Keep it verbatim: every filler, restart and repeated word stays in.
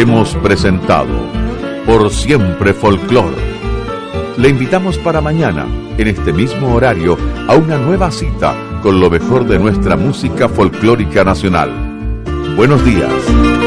Hemos presentado Por Siempre Folclor. Le invitamos para mañana, en este mismo horario, a una nueva cita con lo mejor de nuestra música folclórica nacional. Buenos días.